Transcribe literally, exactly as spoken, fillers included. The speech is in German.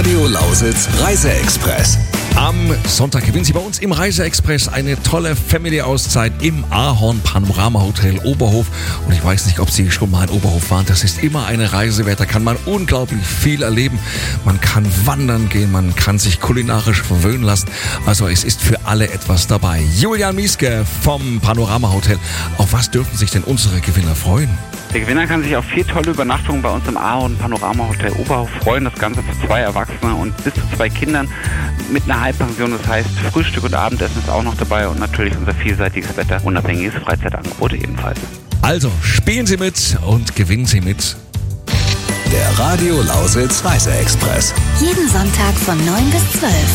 Radio Lausitz Reise-Express. Am Sonntag gewinnen Sie bei uns im Reise-Express eine tolle Family-Auszeit im Ahorn Panorama Hotel Oberhof. Und ich weiß nicht, ob Sie schon mal in Oberhof waren. Das ist immer eine Reise wert. Da kann man unglaublich viel erleben. Man kann wandern gehen, man kann sich kulinarisch verwöhnen lassen. Also es ist für alle etwas dabei. Julian Mieske vom Panorama Hotel. Auf was dürfen sich denn unsere Gewinner freuen? Der Gewinner kann sich auf vier tolle Übernachtungen bei uns im Ahorn Panorama Hotel Oberhof freuen. Das Ganze für zwei Erwachsene und bis zu zwei Kindern mit einer Halbpension. Das heißt, Frühstück und Abendessen ist auch noch dabei und natürlich unser vielseitiges Wetter, unabhängiges Freizeitangebot ebenfalls. Also spielen Sie mit und gewinnen Sie mit. Der Radio Lausitz Reise-Express. Jeden Sonntag von neun bis zwölf.